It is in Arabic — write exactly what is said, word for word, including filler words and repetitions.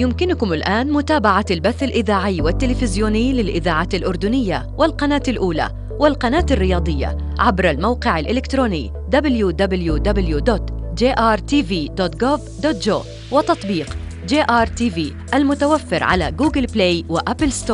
يمكنكم الآن متابعة البث الإذاعي والتلفزيوني للإذاعة الأردنية والقناة الأولى والقناة الرياضية عبر الموقع الإلكتروني دبليو دبليو دبليو دوت جي آر تي في دوت جوف دوت جو وتطبيق جي آر تي في المتوفر على جوجل بلاي وأبل ستور.